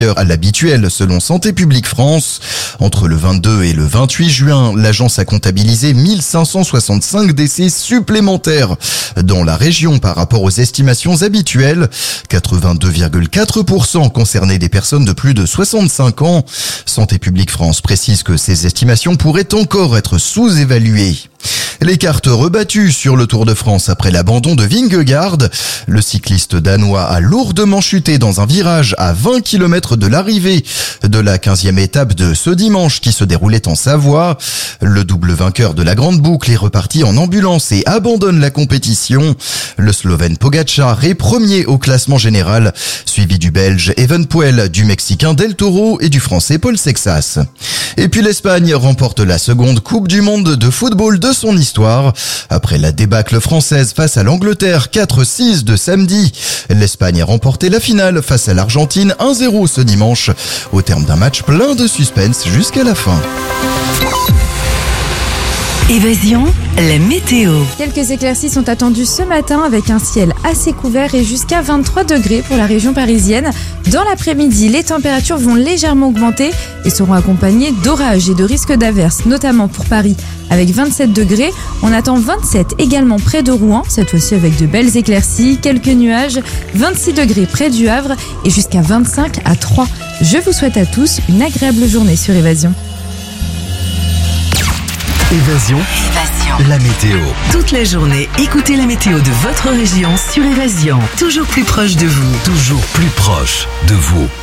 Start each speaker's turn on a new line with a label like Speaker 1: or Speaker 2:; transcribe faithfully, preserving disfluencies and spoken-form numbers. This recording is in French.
Speaker 1: à l'habituel selon Santé publique France. Entre le vingt-deux et le vingt-huit juin, l'agence a comptabilisé mille cinq cent soixante-cinq décès supplémentaires dans la région par rapport aux estimations habituelles. quatre-vingt-deux virgule quatre pour cent concernaient des personnes de plus de soixante-cinq ans. Santé publique France précise que ces estimations pourraient encore être sous-évaluées. Les cartes rebattues sur le Tour de France après l'abandon de Vingegaard. Le cycliste danois a lourdement chuté dans un virage à vingt kilomètres de l'arrivée de la quinzième étape de ce dimanche qui se déroulait en Savoie. Le double vainqueur de la grande boucle est reparti en ambulance et abandonne la compétition. Le Slovène Pogačar est premier au classement général, suivi du Belge Evenepoel, du Mexicain Del Toro et du Français Paul Sexas. Et puis l'Espagne remporte la seconde Coupe du Monde de football de son histoire. Après la débâcle française face à l'Angleterre quatre six de samedi, l'Espagne a remporté la finale face à l'Argentine un zéro ce dimanche, au terme d'un match plein de suspense jusqu'à la fin.
Speaker 2: Évasion, la météo.
Speaker 3: Quelques éclaircies sont attendues ce matin avec un ciel assez couvert et jusqu'à vingt-trois degrés pour la région parisienne. Dans l'après-midi, les températures vont légèrement augmenter et seront accompagnées d'orages et de risques d'averses, notamment pour Paris avec vingt-sept degrés. On attend vingt-sept également près de Rouen, cette fois-ci avec de belles éclaircies, quelques nuages, vingt-six degrés près du Havre et jusqu'à vingt-cinq à Troyes. Je vous souhaite à tous une agréable journée sur Évasion.
Speaker 4: Évasion,
Speaker 2: Évasion.
Speaker 4: la météo.
Speaker 2: Toute la journée, écoutez la météo de votre région sur Évasion. Toujours plus proche de vous.
Speaker 4: Toujours plus proche de vous.